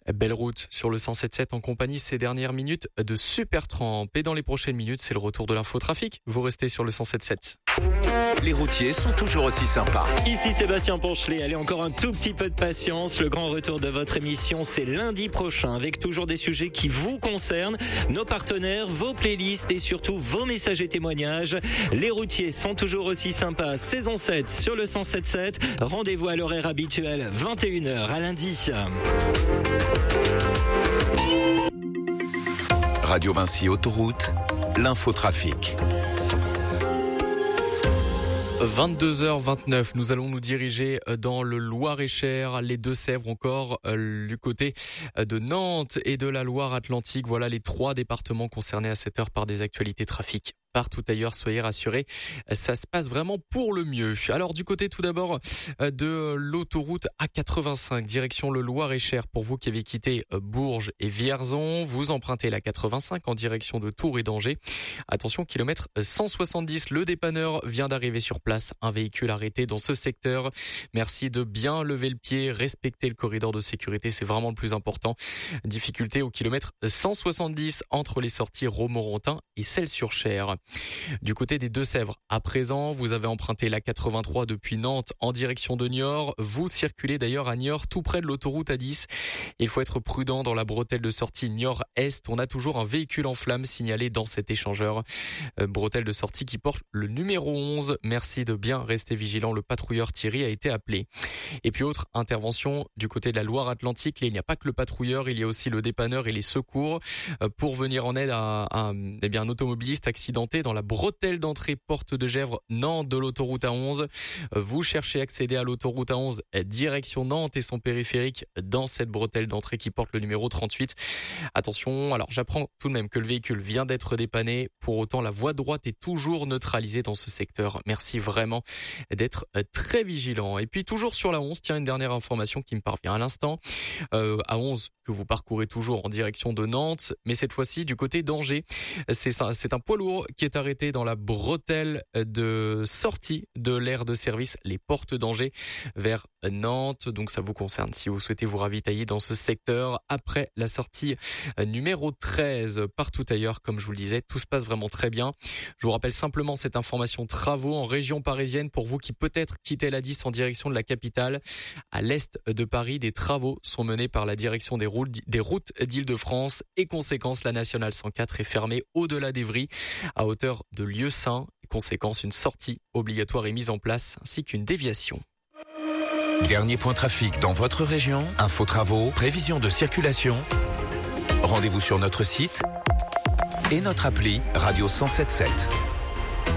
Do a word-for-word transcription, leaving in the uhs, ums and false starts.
Belle route sur le cent sept sept en compagnie ces dernières minutes de Supertramp. Et dans les prochaines minutes, c'est le retour de l'infotrafic. Vous restez sur le cent sept sept. Les routiers sont toujours aussi sympas. Ici Sébastien Ponchelet, allez encore un tout petit peu de patience. Le grand retour de votre émission, c'est lundi prochain avec toujours des sujets qui vous concernent, nos partenaires, vos playlists et surtout vos messages et témoignages. Les routiers sont toujours aussi sympas. Saison sept sur le cent sept sept. Rendez-vous à l'horaire habituel, vingt et une heures à lundi. Radio Vinci Autoroute, l'infotrafic. vingt-deux heures vingt-neuf, nous allons nous diriger dans le Loir-et-Cher, les Deux-Sèvres, encore euh, du côté de Nantes et de la Loire-Atlantique. Voilà les trois départements concernés à cette heure par des actualités trafic. Partout ailleurs, soyez rassurés, ça se passe vraiment pour le mieux. Alors du côté tout d'abord de l'autoroute A quatre-vingt-cinq, direction le Loir-et-Cher, pour vous qui avez quitté Bourges et Vierzon, vous empruntez la quatre-vingt-cinq en direction de Tours et d'Angers. Attention, kilomètre cent soixante-dix, le dépanneur vient d'arriver sur place, un véhicule arrêté dans ce secteur. Merci de bien lever le pied, respecter le corridor de sécurité, c'est vraiment le plus important. Difficulté au kilomètre cent soixante-dix entre les sorties Romorantin et Celles-sur-Cher. Du côté des Deux-Sèvres, à présent, vous avez emprunté la quatre-vingt-trois depuis Nantes en direction de Niort. Vous circulez d'ailleurs à Niort, tout près de l'autoroute A dix. Il faut être prudent dans la bretelle de sortie Niort-Est. On a toujours un véhicule en flammes signalé dans cet échangeur. Euh, bretelle de sortie qui porte le numéro onze. Merci de bien rester vigilant. Le patrouilleur Thierry a été appelé. Et puis autre intervention du côté de la Loire-Atlantique. Là, il n'y a pas que le patrouilleur, il y a aussi le dépanneur et les secours euh, pour venir en aide à, à, à eh bien, un automobiliste accidenté dans la bretelle d'entrée porte de Gesvres, Nantes de l'autoroute A onze. Vous cherchez à accéder à l'autoroute A onze direction Nantes et son périphérique dans cette bretelle d'entrée qui porte le numéro trente-huit. Attention, alors j'apprends tout de même que le véhicule vient d'être dépanné. Pour autant, la voie droite est toujours neutralisée dans ce secteur. Merci vraiment d'être très vigilant. Et puis toujours sur la onze, tiens, une dernière information qui me parvient à l'instant. Euh, A onze que vous parcourez toujours en direction de Nantes, mais cette fois-ci du côté d'Angers. C'est ça, c'est un poids lourd qui est arrêté dans la bretelle de sortie de l'aire de service Les Portes d'Angers vers Nantes. Donc ça vous concerne si vous souhaitez vous ravitailler dans ce secteur après la sortie numéro treize. Partout ailleurs, comme je vous le disais, tout se passe vraiment très bien. Je vous rappelle simplement cette information travaux en région parisienne pour vous qui peut-être quittez la dix en direction de la capitale. À l'est de Paris, des travaux sont menés par la direction des routes, des routes d'Île-de-France et conséquence, la nationale cent quatre est fermée au-delà d'Evry à hauteur de Lieu-Saint. Conséquence, une sortie obligatoire est mise en place ainsi qu'une déviation. Dernier point trafic dans votre région, info travaux, prévision de circulation. Rendez-vous sur notre site et notre appli Radio cent sept sept.